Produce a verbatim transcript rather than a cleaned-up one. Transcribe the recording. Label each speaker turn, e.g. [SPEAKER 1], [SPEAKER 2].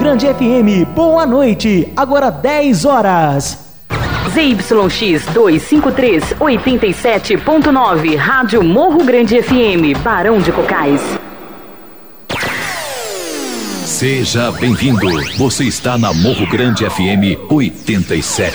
[SPEAKER 1] Grande F M, boa noite, agora dez horas.
[SPEAKER 2] Z Y X duzentos e cinquenta e três, oitenta e sete ponto nove, Rádio Morro Grande F M, Barão de Cocais.
[SPEAKER 3] Seja bem-vindo. Você está na Morro Grande F M oitenta e sete.